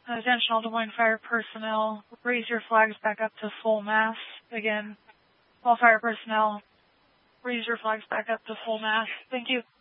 Attention all Des Moines fire personnel, raise your flags back up to full mast. Again, all fire personnel, raise your flags back up to full mast. Thank you.